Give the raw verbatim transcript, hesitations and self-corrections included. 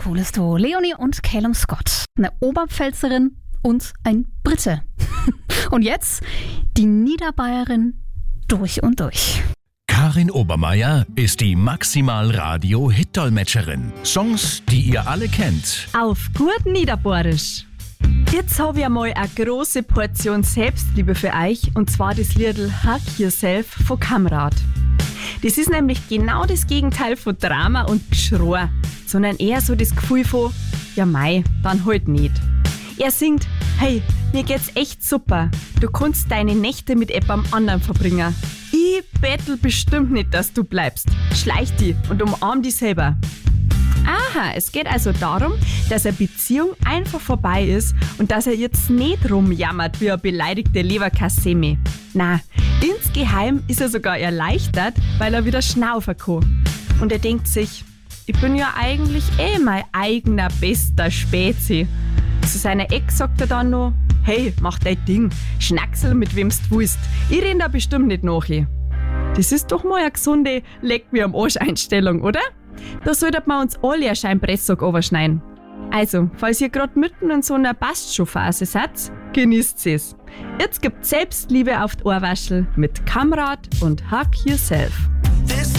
cooles Duo. Leonie und Callum Scott. Eine Oberpfälzerin und ein Brite. Und jetzt die Niederbayerin durch und durch. Karin Obermeier ist die Maximal-Radio-Hit-Dolmetscherin. Songs, die ihr alle kennt. Auf gut Niederbayerisch. Jetzt habe ich einmal eine große Portion Selbstliebe für euch, und zwar das Liedl Hug Yourself von Kamrat. Das ist nämlich genau das Gegenteil von Drama und Geschrei, sondern eher so das Gefühl von, ja mei, dann halt nicht. Er singt, hey, mir geht's echt super, du kannst deine Nächte mit jemandem anderen verbringen. Ich bettel bestimmt nicht, dass du bleibst. Schleich dich und umarm dich selber. Aha, es geht also darum, dass eine Beziehung einfach vorbei ist und dass er jetzt nicht rumjammert wie eine beleidigte Leberkassemi. Na, insgeheim ist er sogar erleichtert, weil er wieder schnaufen kann. Und er denkt sich, ich bin ja eigentlich eh mein eigener bester Spezi. Zu seiner Ex sagt er dann noch, hey, mach dein Ding, schnacksel mit wem's du willst. Ich renn da bestimmt nicht nach. Das ist doch mal eine gesunde Leck mir am Arsch Einstellung, oder? Da sollten wir uns alle einen Scheinpresssack überschneiden. Also, falls ihr gerade mitten in so einer Passt-schon-Phase seid, genießt es. Jetzt gibt Selbstliebe auf die Ohrwaschel mit Kamrat und Hug Yourself. This